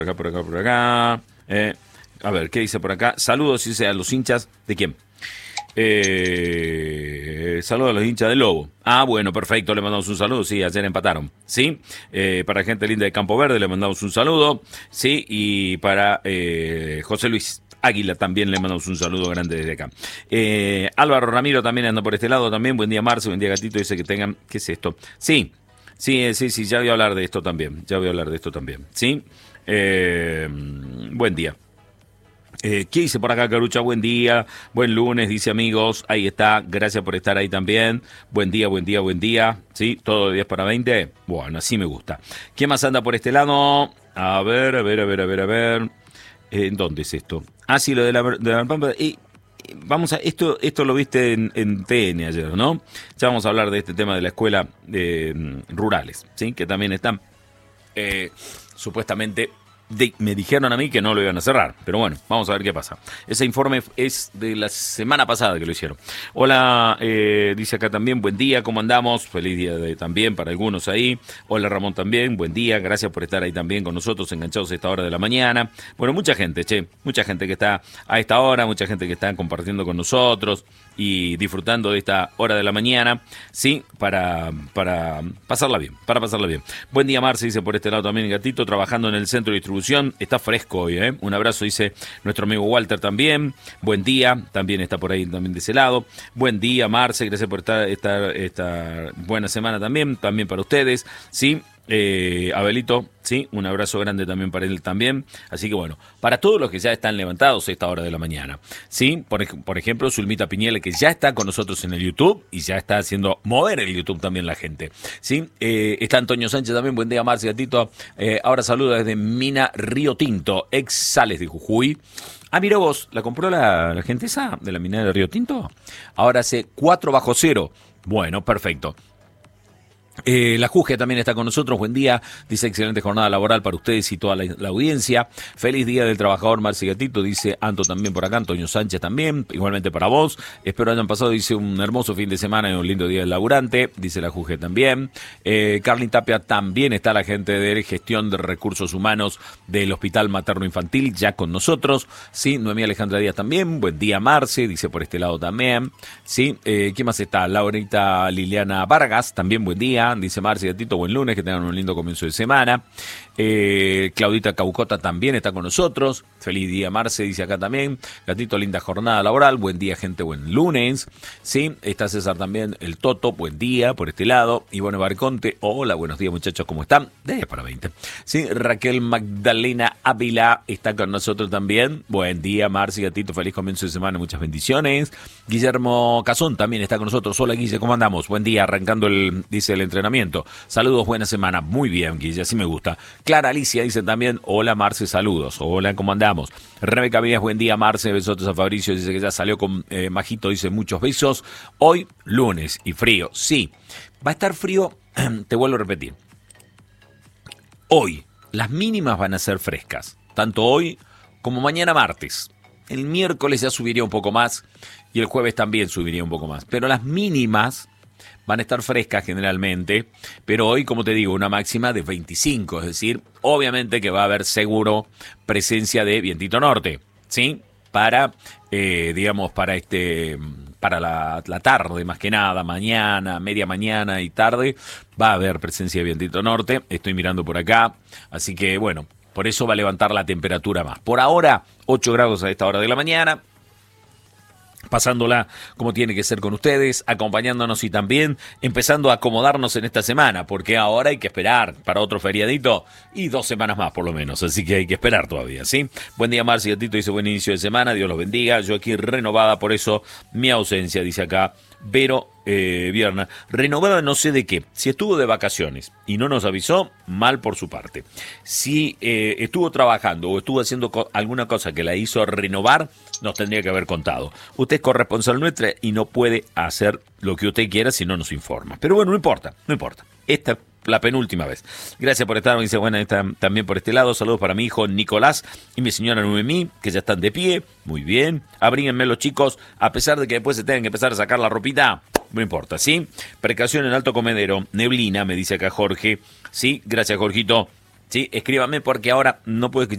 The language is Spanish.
Por acá. A ver, ¿qué dice por acá? Saludos, dice, a los hinchas. ¿De quién? Saludos a los hinchas del Lobo. Ah, bueno, perfecto, le mandamos un saludo. Sí, ayer empataron. Sí, para gente linda de Campo Verde le mandamos un saludo. Sí, y para José Luis Águila también le mandamos un saludo grande desde acá. Álvaro Ramiro también anda por este lado también. Buen día, Marce, buen día, Gatito. Dice que tengan... ¿Qué es esto? Sí, ya voy a hablar de esto también. ¿Sí? Buen día. ¿Qué dice por acá, Carucha? Buen día, buen lunes, dice amigos. Ahí está, gracias por estar ahí también. Buen día. ¿Sí? Todo de 10 para 20. Bueno, así me gusta. ¿Quién más anda por este lado? A ver. ¿Dónde es esto? Ah, sí, lo de la Pampa. Vamos a, esto lo viste en TN ayer, ¿no? Ya vamos a hablar de este tema de la escuela rurales, ¿sí? Que también están supuestamente... me dijeron a mí que no lo iban a cerrar, pero bueno, vamos a ver qué pasa. Ese informe es de la semana pasada que lo hicieron. Hola, dice acá también, buen día, ¿cómo andamos? Feliz día también para algunos ahí. Hola Ramón también, buen día, gracias por estar ahí también con nosotros, enganchados a esta hora de la mañana. Bueno, mucha gente que está a esta hora, mucha gente que está compartiendo con nosotros y disfrutando de esta hora de la mañana, sí, para pasarla bien, Buen día, Marce, dice por este lado también, Gatito, trabajando en el centro de distribución, está fresco hoy, ¿eh? Un abrazo, dice nuestro amigo Walter también, buen día, también está por ahí también de ese lado, buen día, Marce, gracias por estar esta buena semana también para ustedes, sí. Abelito, sí, un abrazo grande también para él también, así que bueno, para todos los que ya están levantados a esta hora de la mañana, sí, por ejemplo, Zulmita Piñele, que ya está con nosotros en el YouTube y ya está haciendo mover el YouTube también la gente, sí, está Antonio Sánchez también, buen día, Marcia, Gatito, ahora saluda desde Mina Río Tinto, ex Sales de Jujuy. Ah, mira vos, ¿la compró la gente esa de la mina de Río Tinto? Ahora hace 4/0, bueno, perfecto. La Juge también está con nosotros, buen día, dice excelente jornada laboral para ustedes y toda la audiencia, feliz día del trabajador, Marci Gatito, dice Anto también por acá, Antonio Sánchez también, igualmente para vos, espero hayan pasado, dice un hermoso fin de semana y un lindo día del laburante, dice la Juge también, Carlin Tapia también está la gente de gestión de recursos humanos del Hospital Materno Infantil ya con nosotros, sí, Noemí Alejandra Díaz también, buen día Marce, dice por este lado también, sí, ¿quién más está? Laurita Liliana Vargas, también buen día, dice Marci Gatito, buen lunes, que tengan un lindo comienzo de semana. Claudita Caucota también está con nosotros. Feliz día, Marce, dice acá también. Gatito, linda jornada laboral. Buen día, gente, buen lunes. Sí, está César también, el Toto, buen día por este lado. Y bueno, Barconte, hola, buenos días, muchachos, ¿cómo están? De 10 para 20. Sí, Raquel Magdalena Ávila está con nosotros también. Buen día, Marce, Gatito, feliz comienzo de semana, muchas bendiciones. Guillermo Cazón también está con nosotros. Hola, Guille, ¿cómo andamos? Buen día, arrancando el entrenamiento. Saludos, buena semana. Muy bien, Guille, así me gusta. Clara Alicia dice también, hola Marce, saludos. Hola, ¿cómo andamos? Rebeca Vías, buen día Marce, besotes a Fabricio, dice que ya salió con Majito, dice muchos besos. Hoy, lunes y frío, sí. Va a estar frío, te vuelvo a repetir. Hoy, las mínimas van a ser frescas, tanto hoy como mañana martes. El miércoles ya subiría un poco más y el jueves también subiría un poco más. Pero las mínimas van a estar frescas generalmente, pero hoy, como te digo, una máxima de 25, es decir, obviamente que va a haber seguro presencia de vientito norte, ¿sí? Para, para la tarde, más que nada, mañana, media mañana y tarde, va a haber presencia de vientito norte, estoy mirando por acá, así que bueno, por eso va a levantar la temperatura más. Por ahora, 8 grados a esta hora de la mañana, pasándola como tiene que ser con ustedes, acompañándonos y también empezando a acomodarnos en esta semana, porque ahora hay que esperar para otro feriadito y 2 semanas más por lo menos, así que hay que esperar todavía, ¿sí? Buen día, Marci Gatito, dice buen inicio de semana, Dios los bendiga, yo aquí renovada, por eso mi ausencia, dice acá Vero Vierna, renovada no sé de qué, si estuvo de vacaciones y no nos avisó, mal por su parte, si estuvo trabajando o estuvo haciendo alguna cosa que la hizo renovar, nos tendría que haber contado. Usted es corresponsal nuestra y no puede hacer lo que usted quiera si no nos informa, pero bueno, no importa, esta la penúltima vez. Gracias por estar, me dice, bueno, también por este lado. Saludos para mi hijo Nicolás y mi señora Noemí, que ya están de pie. Muy bien. Abríguenme los chicos, a pesar de que después se tengan que empezar a sacar la ropita. No importa, ¿sí? Precaución en Alto Comedero. Neblina, me dice acá Jorge. Sí, gracias, Jorgito. Sí, escríbame porque ahora no puedo escuchar.